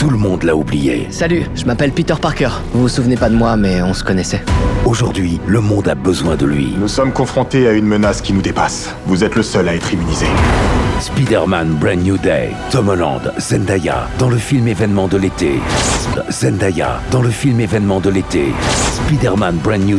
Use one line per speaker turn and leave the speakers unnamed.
tout le monde l'a oublié.
Salut, je m'appelle Peter Parker. Vous vous souvenez pas de moi, mais on se connaissait.
Aujourd'hui, le monde a besoin de lui.
Nous sommes confrontés à une menace qui nous dépasse. Vous êtes le seul à être immunisé.
Spider-Man Brand New Day. Tom Holland, Zendaya, dans le film événement de l'été. Zendaya, dans le film événement de l'été. Spider-Man Brand New